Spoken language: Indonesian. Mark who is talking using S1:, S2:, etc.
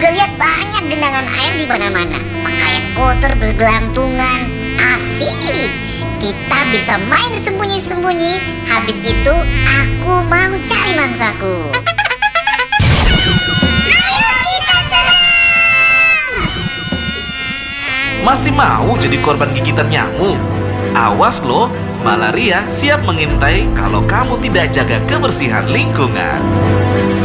S1: juga lihat banyak genangan air di mana-mana. Pakaian kotor bergelantungan. Asik. Kita bisa main sembunyi-sembunyi. Habis itu aku mau cari mangsaku.
S2: Masih mau jadi korban gigitan nyamuk? Awas loh, malaria siap mengintai kalau kamu tidak jaga kebersihan lingkungan.